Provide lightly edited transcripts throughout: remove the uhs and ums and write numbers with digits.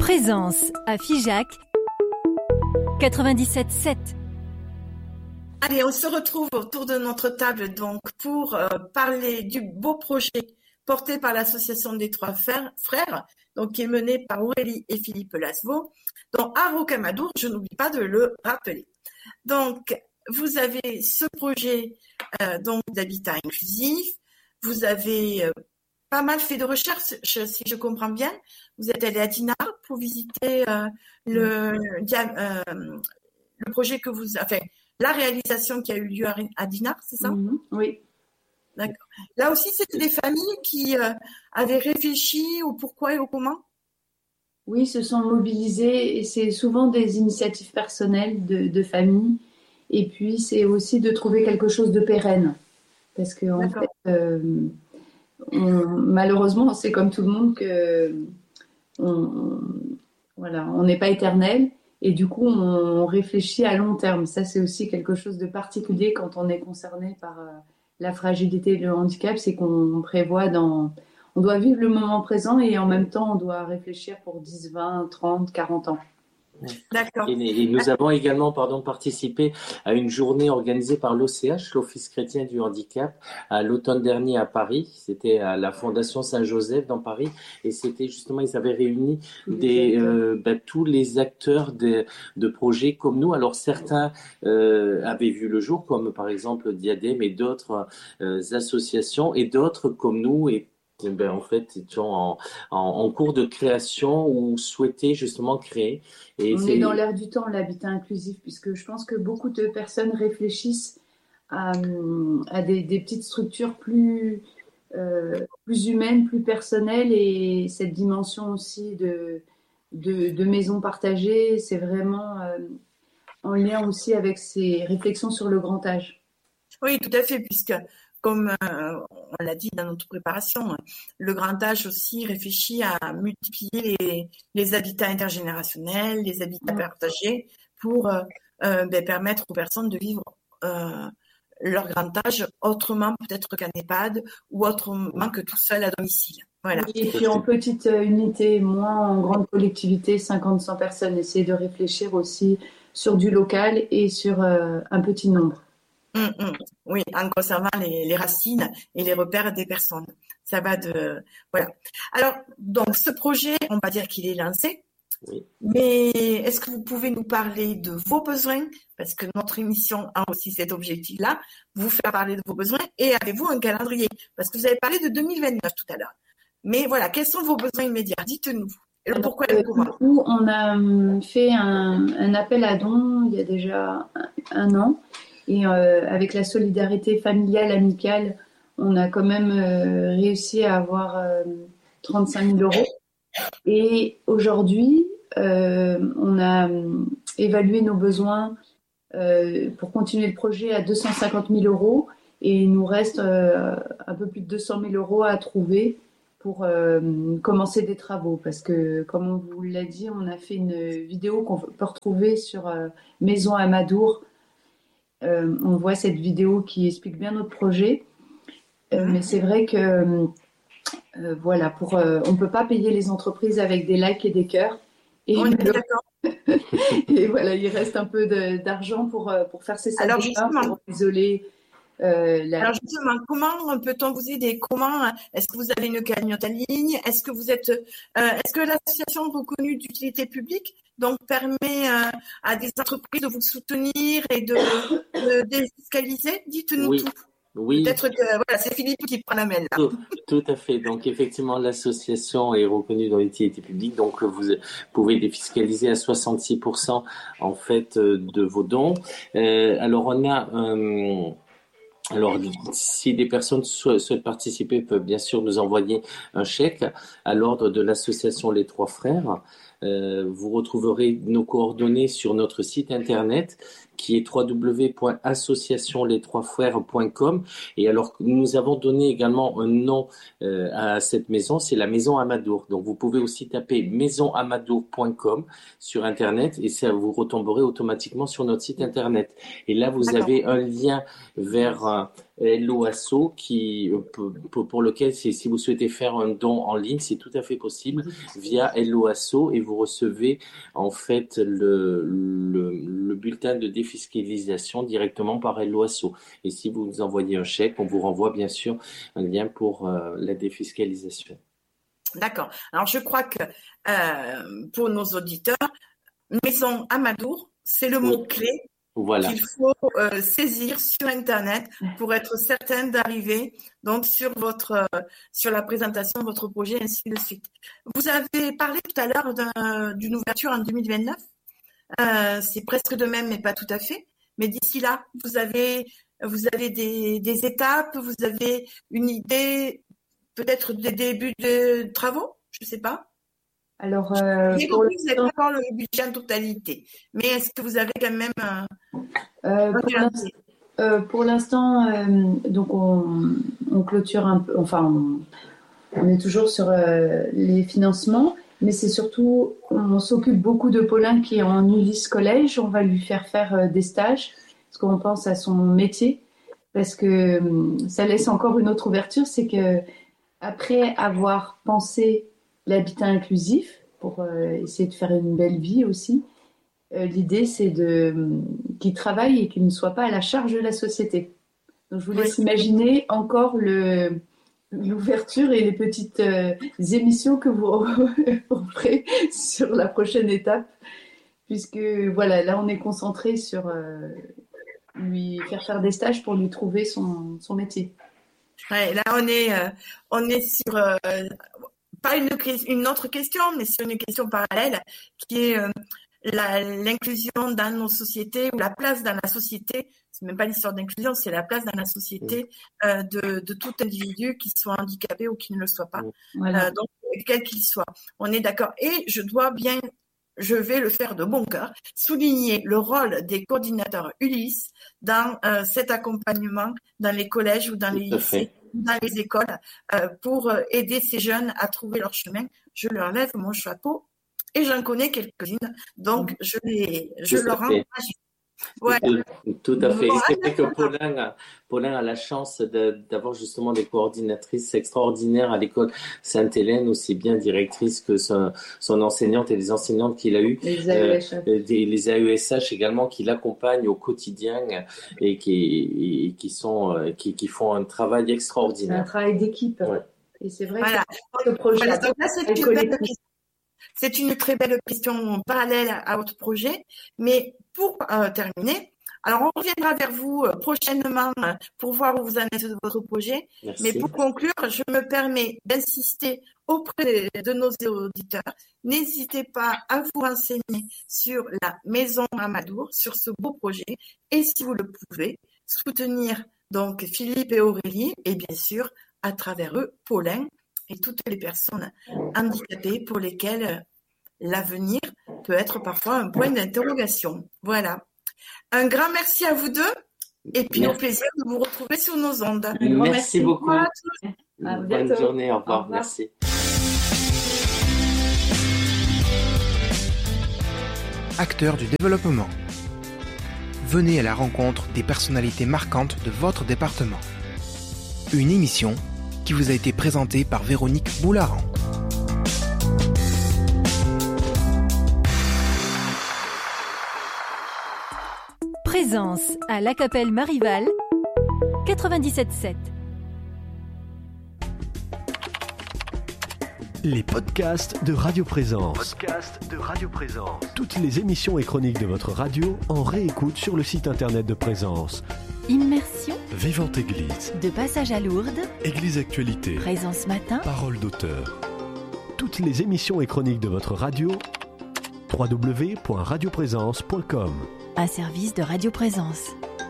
Présence à Figeac 97.7. Allez, on se retrouve autour de notre table donc pour parler du beau projet porté par l'association des Trois Frères, donc qui est mené par Aurélie et Philippe Lasveau, donc à Rocamadour, je n'oublie pas de le rappeler. Donc, vous avez ce projet donc d'habitat inclusif, vous avez pas mal fait de recherches, si je comprends bien. Vous êtes allé à Dinard pour visiter le projet que vous, enfin, la réalisation qui a eu lieu à Dinard, c'est ça? Oui. D'accord. Là aussi, c'était des familles qui avaient réfléchi au pourquoi et au comment? Oui, se sont mobilisés et c'est souvent des initiatives personnelles de famille. Et puis, c'est aussi de trouver quelque chose de pérenne. Parce que, en fait, malheureusement, c'est comme tout le monde que on n'est pas éternel. Et du coup, on réfléchit à long terme. Ça, c'est aussi quelque chose de particulier quand on est concerné par la fragilité et le handicap. C'est qu'on prévoit on doit vivre le moment présent et en même temps, on doit réfléchir pour 10, 20, 30, 40 ans. D'accord. Et nous avons également participé à une journée organisée par l'OCH, l'Office chrétien du handicap, à l'automne dernier à Paris. C'était à la Fondation Saint-Joseph dans Paris. Et c'était justement, ils avaient réuni tous les acteurs de projets comme nous. Alors certains avaient vu le jour, comme par exemple Diadème et d'autres associations, et d'autres comme nous, et en fait, étions en cours de création ou souhaitaient justement créer. Et on est dans l'air du temps, l'habitat inclusif, puisque je pense que beaucoup de personnes réfléchissent à des petites structures plus humaines, plus personnelles, et cette dimension aussi de maisons partagées, c'est vraiment en lien aussi avec ces réflexions sur le grand âge. Oui, tout à fait, puisque comme on l'a dit dans notre préparation, le grand âge aussi réfléchit à multiplier les habitats intergénérationnels, les habitats partagés pour permettre aux personnes de vivre leur grand âge autrement peut-être qu'en EHPAD ou autrement que tout seul à domicile. Voilà. Et puis en petite unité, moins en grande collectivité, 50-100 personnes, essayer de réfléchir aussi sur du local et sur un petit nombre. Oui, en conservant les racines et les repères des personnes. Ça va voilà. Alors, donc, ce projet, on va dire qu'il est lancé. Oui. Mais est-ce que vous pouvez nous parler de vos besoins? Parce que notre émission a aussi cet objectif-là, vous faire parler de vos besoins. Et avez-vous un calendrier? Parce que vous avez parlé de 2029 tout à l'heure. Mais voilà, quels sont vos besoins immédiats? Dites-nous. Et le pourquoi et le comment. Du coup, on a fait un appel à dons il y a déjà un an. Et avec la solidarité familiale, amicale, on a quand même réussi à avoir 35 000 euros. Et aujourd'hui, on a évalué nos besoins pour continuer le projet à 250 000 euros. Et il nous reste un peu plus de 200 000 euros à trouver pour commencer des travaux. Parce que, comme on vous l'a dit, on a fait une vidéo qu'on peut retrouver sur Maison Amadour. On voit cette vidéo qui explique bien notre projet. Mais c'est vrai que voilà, on ne peut pas payer les entreprises avec des likes et des cœurs. Et on est d'accord. Et voilà, il reste un peu d'argent pour faire ces salles de bain, pour isoler. Alors justement, comment peut-on vous aider? Comment est-ce que vous avez une cagnotte en ligne? Est-ce que vous êtes, est-ce que l'association reconnue d'utilité publique donc permet à des entreprises de vous soutenir et de défiscaliser? Dites-nous tout. Oui. Peut-être que voilà, c'est Philippe qui prend la main là. Tout à fait. Donc effectivement, l'association est reconnue dans l'utilité publique, donc vous pouvez défiscaliser à 66% en fait de vos dons. Alors on a alors, si des personnes souhaitent participer, peuvent bien sûr nous envoyer un chèque à l'ordre de l'association Les Trois Frères. Vous retrouverez nos coordonnées sur notre site internet qui est www.associationlestrosfrères.com. Et alors, nous avons donné également un nom à cette maison, c'est la Maison Amadour. Donc, vous pouvez aussi taper maisonamadour.com sur internet et ça vous retomberez automatiquement sur notre site internet. Et là, vous avez un lien vers Helloasso pour lequel si vous souhaitez faire un don en ligne, c'est tout à fait possible via Helloasso et vous recevez en fait le bulletin de défiscalisation directement par Helloasso. Et si vous nous envoyez un chèque, on vous renvoie bien sûr un lien pour la défiscalisation. D'accord. Alors je crois que pour nos auditeurs, Maison Amadour, c'est le mot-clé. Voilà. Qu'il faut saisir sur Internet pour être certain d'arriver donc sur la présentation de votre projet, ainsi de suite. Vous avez parlé tout à l'heure d'une ouverture en 2029. C'est presque de même, mais pas tout à fait. Mais d'ici là, vous avez des étapes, vous avez une idée, peut-être des débuts de travaux, je ne sais pas. Alors, vous n'avez pas encore le budget en totalité, mais est-ce que vous avez quand même pour l'instant, donc on clôture un peu, enfin, on est toujours sur les financements, mais c'est surtout, on s'occupe beaucoup de Paulin qui est en Ulysse Collège. On va lui faire des stages, parce qu'on pense à son métier, parce que ça laisse encore une autre ouverture, c'est que après avoir pensé l'habitat inclusif, pour essayer de faire une belle vie aussi, l'idée c'est qu'il travaille et qu'il ne soit pas à la charge de la société. Donc je vous laisse imaginer encore l'ouverture et les petites émissions que vous ferez sur la prochaine étape, puisque voilà, là on est concentré sur lui faire des stages pour lui trouver son métier. Ouais, là on est sur pas une autre question, mais sur une question parallèle qui est l'inclusion dans nos sociétés, ou la place dans la société. C'est même pas l'histoire d'inclusion, c'est la place dans la société de tout individu, qui soit handicapé ou qui ne le soit pas. Voilà. Donc quel qu'il soit, on est d'accord. Et je vais le faire de bon cœur, souligner le rôle des coordinateurs Ulysse dans cet accompagnement dans les collèges ou dans les lycées, dans les écoles, pour aider ces jeunes à trouver leur chemin. Je leur lève mon chapeau et j'en connais quelques-unes, donc je leur rends hommage. Ouais. Tout à fait. C'est vrai que Paulin a la chance d'avoir justement des coordinatrices extraordinaires à l'école Sainte-Hélène, aussi bien directrice que son enseignante et les enseignantes qu'il a eues. Les AESH également qui l'accompagnent au quotidien et qui font un travail extraordinaire. C'est un travail d'équipe. Ouais. Et c'est vrai que le projet donc là, c'est une très belle question parallèle à votre projet. Mais pour terminer, alors on reviendra vers vous prochainement pour voir où vous en êtes de votre projet. Merci. Mais pour conclure, je me permets d'insister auprès de nos auditeurs. N'hésitez pas à vous renseigner sur la Maison Amadour, sur ce beau projet. Et si vous le pouvez, soutenir donc Philippe et Aurélie, et bien sûr, à travers eux, Paulin, et toutes les personnes handicapées pour lesquelles l'avenir peut être parfois un point d'interrogation. Voilà. Un grand merci à vous deux et puis au plaisir de vous retrouver sur nos ondes. Merci beaucoup. Bonne journée, au revoir. Merci. Acteurs du développement. Venez à la rencontre des personnalités marquantes de votre département. Une émission qui vous a été présentée par Véronique Boularan. Présence à La Capelle Marival 97.7. Les podcasts de Radio Présence. Toutes les émissions et chroniques de votre radio en réécoute sur le site internet de Présence. Immersion. Vivante Église. De passage à Lourdes. Église Actualité. Présence matin. Parole d'auteur. Toutes les émissions et chroniques de votre radio. www.radioprésence.com. Un service de Radio Présence.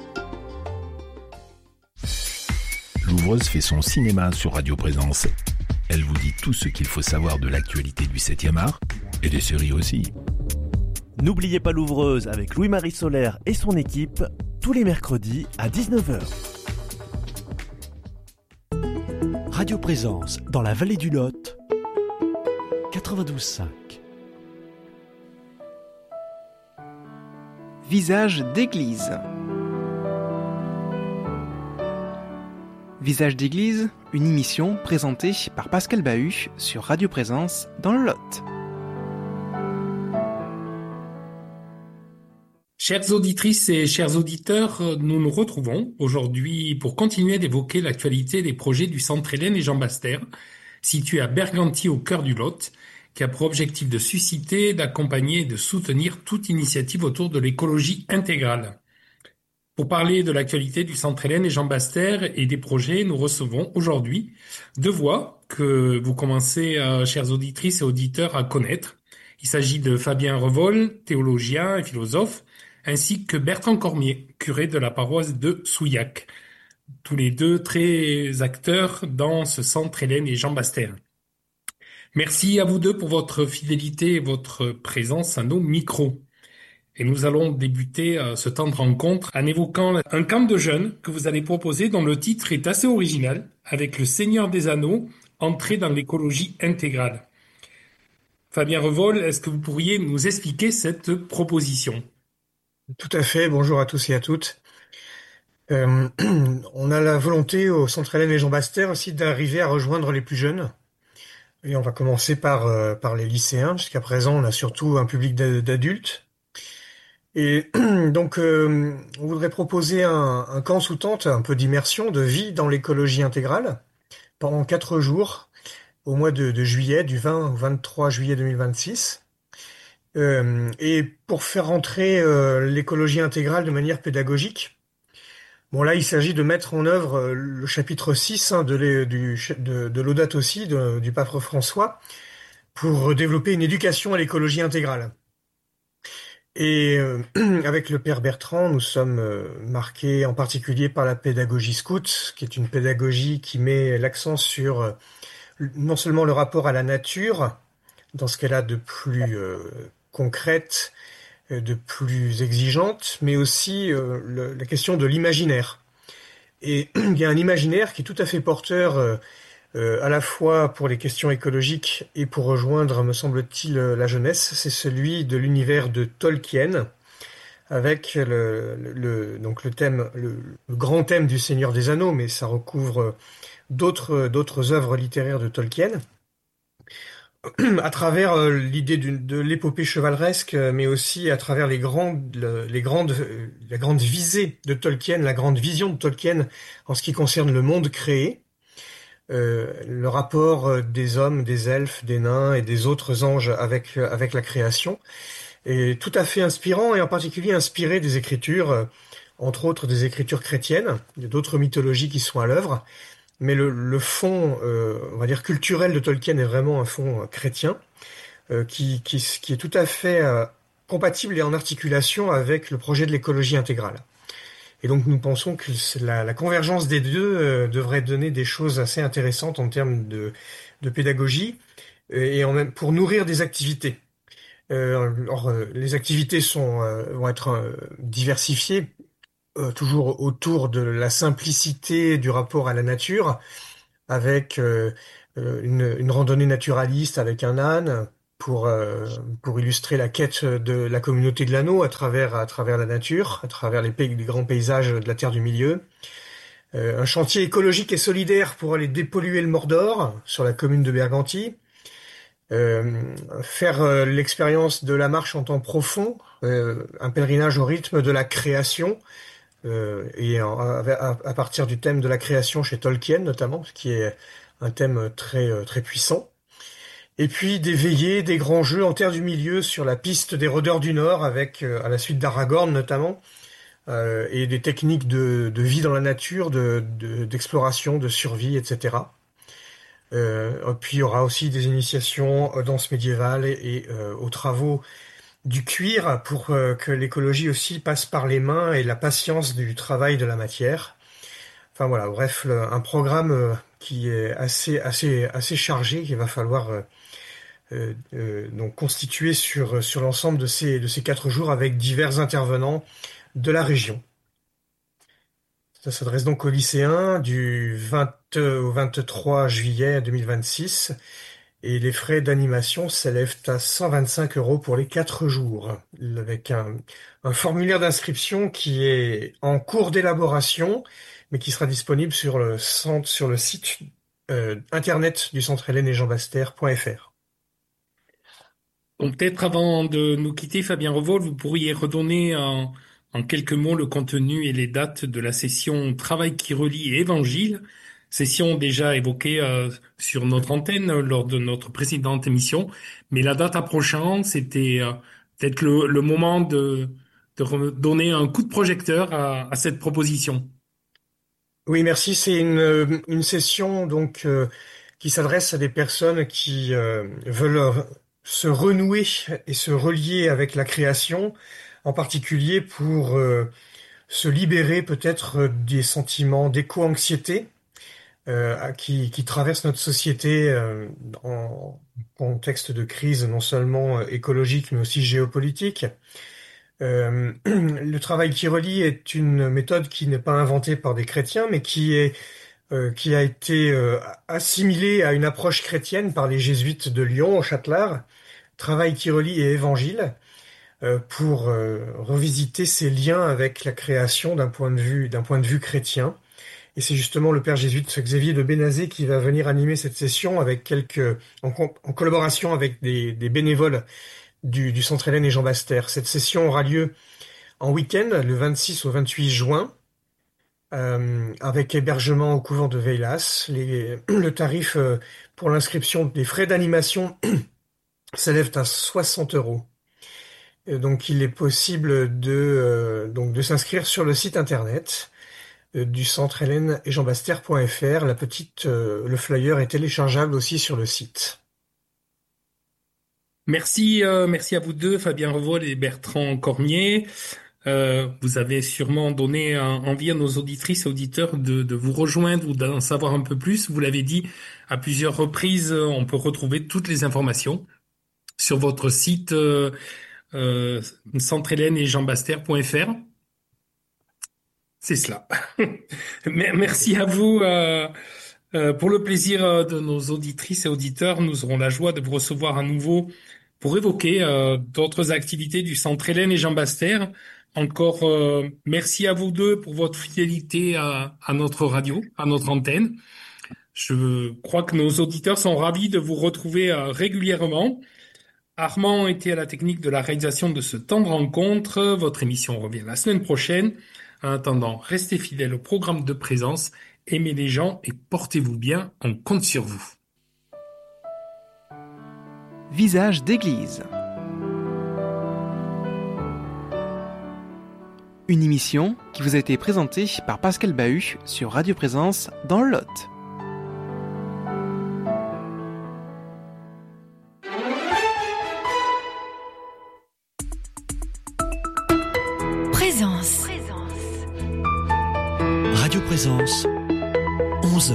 L'ouvreuse fait son cinéma sur Radio Présence. Elle vous dit tout ce qu'il faut savoir de l'actualité du 7e art et des séries aussi. N'oubliez pas l'ouvreuse avec Louis-Marie Solaire et son équipe tous les mercredis à 19h. Radio Présence dans la vallée du Lot 92.5. Visage d'église. Visage d'église, une émission présentée par Pascal Bahut sur Radio Présence dans le Lot. Chères auditrices et chers auditeurs, nous nous retrouvons aujourd'hui pour continuer d'évoquer l'actualité des projets du Centre Hélène et Jean Baster, situé à Berganty au cœur du Lot, qui a pour objectif de susciter, d'accompagner et de soutenir toute initiative autour de l'écologie intégrale. Pour parler de l'actualité du Centre Hélène et Jean Baster et des projets, nous recevons aujourd'hui deux voix que vous commencez, chères auditrices et auditeurs, à connaître. Il s'agit de Fabien Revol, théologien et philosophe, ainsi que Bertrand Cormier, curé de la paroisse de Souillac. Tous les deux très acteurs dans ce Centre Hélène et Jean Baster. Merci à vous deux pour votre fidélité et votre présence à nos micros. Et nous allons débuter ce temps de rencontre en évoquant un camp de jeunes que vous allez proposer dont le titre est assez original, avec le Seigneur des Anneaux, entrée dans l'écologie intégrale. Fabien Revol, est-ce que vous pourriez nous expliquer cette proposition ? Tout à fait, bonjour à tous et à toutes. On a la volonté au Centre Hélène et Jean Baster aussi d'arriver à rejoindre les plus jeunes. Et on va commencer par les lycéens. Jusqu'à présent, on a surtout un public d'adultes. Et donc, on voudrait proposer un camp sous tente, un peu d'immersion, de vie dans l'écologie intégrale, pendant 4 jours, au mois de juillet, du 20 au 23 juillet 2026. Et pour faire rentrer l'écologie intégrale de manière pédagogique, bon là, il s'agit de mettre en œuvre le chapitre 6 de Laudato Si du pape François pour développer une éducation à l'écologie intégrale. Et avec le père Bertrand, nous sommes marqués en particulier par la pédagogie scout, qui est une pédagogie qui met l'accent sur non seulement le rapport à la nature, dans ce qu'elle a de plus concrète, de plus exigeante, mais aussi la question de l'imaginaire. Et il y a un imaginaire qui est tout à fait porteur à la fois pour les questions écologiques et pour rejoindre, me semble-t-il, la jeunesse. C'est celui de l'univers de Tolkien, avec donc le grand thème du Seigneur des Anneaux, mais ça recouvre d'autres œuvres littéraires de Tolkien, à travers l'idée de l'épopée chevaleresque, mais aussi à travers la grande visée de Tolkien, la grande vision de Tolkien en ce qui concerne le monde créé, le rapport des hommes, des elfes, des nains et des autres anges avec la création, est tout à fait inspirant, et en particulier inspiré des écritures, entre autres des écritures chrétiennes, d'autres mythologies qui sont à l'œuvre. Mais le fond, on va dire culturel de Tolkien est vraiment un fond chrétien, qui est tout à fait compatible et en articulation avec le projet de l'écologie intégrale. Et donc nous pensons que la convergence des deux devrait donner des choses assez intéressantes en termes de pédagogie et pour nourrir des activités. Les activités vont être diversifiées, toujours autour de la simplicité du rapport à la nature, avec une randonnée naturaliste avec un âne pour illustrer la quête de la communauté de l'anneau à travers la nature, à travers les grands paysages de la Terre du Milieu. Un chantier écologique et solidaire pour aller dépolluer le Mordor sur la commune de Berganty. Faire l'expérience de la marche en temps profond, un pèlerinage au rythme de la création, et à partir du thème de la création chez Tolkien notamment, ce qui est un thème très très puissant. Et puis des veillées, des grands jeux en Terre du Milieu sur la piste des Rôdeurs du Nord, avec à la suite d'Aragorn notamment, et des techniques de vie dans la nature, d'exploration, de survie, etc. Puis il y aura aussi des initiations aux danses médiévales et aux travaux du cuir pour que l'écologie aussi passe par les mains et la patience du travail de la matière. Enfin voilà, bref, un programme qui est assez chargé, qu'il va falloir donc constituer sur l'ensemble de ces 4 jours avec divers intervenants de la région. Ça s'adresse donc aux lycéens du 20 au 23 juillet 2026, et les frais d'animation s'élèvent à 125 € pour les 4 jours, avec un formulaire d'inscription qui est en cours d'élaboration, mais qui sera disponible sur le site internet du Centre Hélène et Jean Baster.fr. Donc peut-être avant de nous quitter, Fabien Revol, vous pourriez redonner en quelques mots le contenu et les dates de la session Travail qui relie et Évangile, session déjà évoquée sur notre antenne lors de notre précédente émission, mais la date approchant, c'était peut-être le moment de donner un coup de projecteur à cette proposition. Oui, merci. C'est une session donc qui s'adresse à des personnes qui veulent se renouer et se relier avec la création, en particulier pour se libérer peut-être des sentiments d'éco-anxiété qui traversent notre société en contexte de crise non seulement écologique mais aussi géopolitique. Le travail qui relie est une méthode qui n'est pas inventée par des chrétiens, mais qui a été assimilée à une approche chrétienne par les jésuites de Lyon, au Châtelard. Travail qui relie et évangile, pour revisiter ces liens avec la création d'un point de vue chrétien. Et c'est justement le père jésuite Xavier de Bénazet qui va venir animer cette session avec en collaboration avec des bénévoles du Centre Hélène et Jean Baster. Cette session aura lieu en week-end, le 26 au 28 juin, avec hébergement au couvent de Veilas. Le tarif pour l'inscription des frais d'animation s'élève à 60 €. Donc il est possible de s'inscrire sur le site internet du Centre Hélène et Jean Baster.fr. Le flyer est téléchargeable aussi sur le site. Merci à vous deux, Fabien Revol et Bertrand Cormier. Vous avez sûrement donné envie à nos auditrices et auditeurs de vous rejoindre ou d'en savoir un peu plus. Vous l'avez dit à plusieurs reprises, on peut retrouver toutes les informations sur votre site Centre Hélène et Jean Baster.fr. C'est cela. Merci à vous. Pour le plaisir de nos auditrices et auditeurs, nous aurons la joie de vous recevoir à nouveau pour évoquer d'autres activités du Centre Hélène et Jean Baster. Encore merci à vous deux pour votre fidélité à notre radio, à notre antenne. Je crois que nos auditeurs sont ravis de vous retrouver régulièrement. Armand était à la technique de la réalisation de ce temps de rencontre. Votre émission revient la semaine prochaine. En attendant, restez fidèles au programme de Présence, aimez les gens et portez-vous bien, on compte sur vous. Visage d'église. Une émission qui vous a été présentée par Pascal Bahut sur Radio Présence dans le Lot. Présence. Radio Présence, 11h.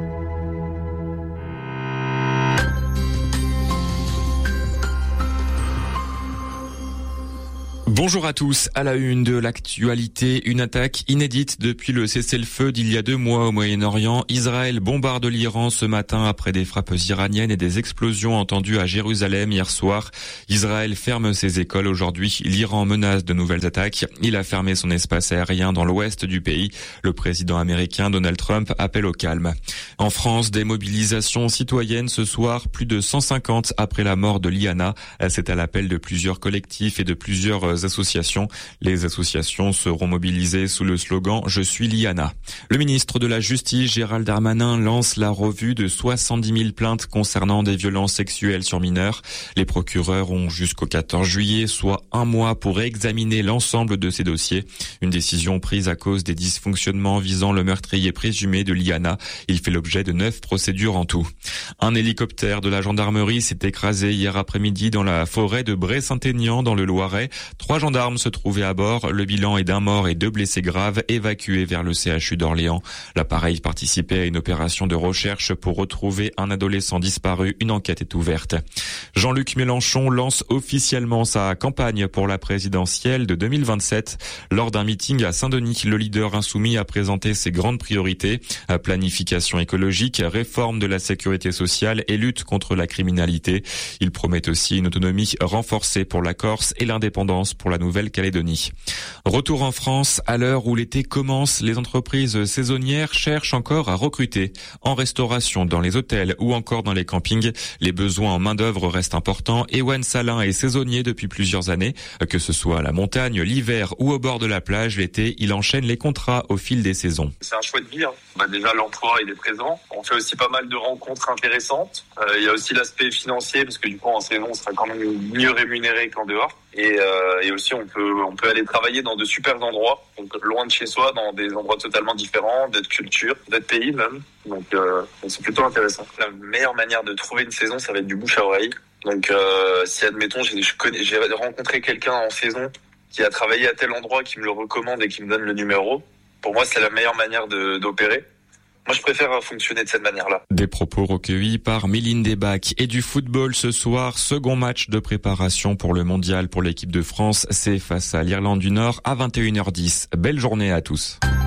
Bonjour à tous. À la une de l'actualité, une attaque inédite depuis le cessez-le-feu d'il y a 2 mois au Moyen-Orient. Israël bombarde l'Iran ce matin après des frappes iraniennes et des explosions entendues à Jérusalem hier soir. Israël ferme ses écoles aujourd'hui. L'Iran menace de nouvelles attaques. Il a fermé son espace aérien dans l'ouest du pays. Le président américain Donald Trump appelle au calme. En France, des mobilisations citoyennes ce soir, plus de 150 après la mort de Liana. C'est à l'appel de plusieurs collectifs et de plusieurs associations. Les associations seront mobilisées sous le slogan « Je suis Liana ». Le ministre de la Justice, Gérald Darmanin, lance la revue de 70 000 plaintes concernant des violences sexuelles sur mineurs. Les procureurs ont jusqu'au 14 juillet, soit 1 mois pour examiner l'ensemble de ces dossiers. Une décision prise à cause des dysfonctionnements visant le meurtrier présumé de Liana. Il fait l'objet de 9 procédures en tout. Un hélicoptère de la gendarmerie s'est écrasé hier après-midi dans la forêt de Bray-Saint-Aignan dans le Loiret. 3 gendarmes se trouvaient à bord. Le bilan est d'1 mort et 2 blessés graves évacués vers le CHU d'Orléans. L'appareil participait à une opération de recherche pour retrouver un adolescent disparu. Une enquête est ouverte. Jean-Luc Mélenchon lance officiellement sa campagne pour la présidentielle de 2027. Lors d'un meeting à Saint-Denis, le leader insoumis a présenté ses grandes priorités. Planification écologique, réforme de la sécurité sociale et lutte contre la criminalité. Il promet aussi une autonomie renforcée pour la Corse et l'indépendance pour la Nouvelle-Calédonie. Retour en France, à l'heure où l'été commence, les entreprises saisonnières cherchent encore à recruter. En restauration, dans les hôtels ou encore dans les campings, les besoins en main-d'œuvre restent importants. Ewan Salin est saisonnier depuis plusieurs années. Que ce soit à la montagne, l'hiver ou au bord de la plage, l'été, il enchaîne les contrats au fil des saisons. C'est un choix de vie. Déjà, l'emploi, il est présent. On fait aussi pas mal de rencontres intéressantes. Il y a aussi l'aspect financier, parce que du coup, en saison, on sera quand même mieux rémunéré qu'en dehors. Et aussi, on peut aller travailler dans de super endroits, donc loin de chez soi, dans des endroits totalement différents, d'autres cultures, d'autres pays même. Donc, c'est plutôt intéressant. La meilleure manière de trouver une saison, ça va être du bouche à oreille. Donc, si admettons, j'ai rencontré quelqu'un en saison qui a travaillé à tel endroit, qui me le recommande et qui me donne le numéro, pour moi, c'est la meilleure manière d'opérer. Moi, je préfère fonctionner de cette manière-là. Des propos recueillis par Méline Desbacs. Et du football ce soir, second match de préparation pour le mondial pour l'équipe de France. C'est face à l'Irlande du Nord à 21h10. Belle journée à tous.